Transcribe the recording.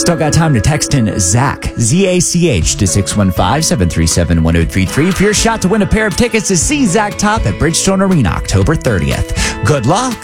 Still got time to text in Zach, Z-A-C-H, to 615-737-1033 for your shot to win a pair of tickets to see Zach Top at Bridgestone Arena October 30th. Good luck.